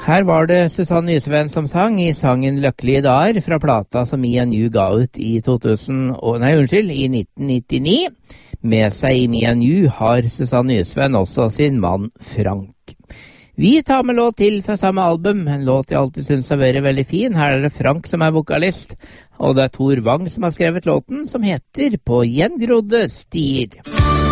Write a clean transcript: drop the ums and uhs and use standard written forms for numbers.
Her var det Susanne Nysven som sang i sangen Løkkelige dager fra plata som Mia New ga ut i 1999. Med seg i Mia New har Susanne Nysven også sin mann Frank. Vi tar med låt til fra samme album, en låt jeg alltid synes har vært veldig fin. Her er det Frank som er vokalist, og det er Tor Wang som har skrevet låten, som heter På gjengrodde stier.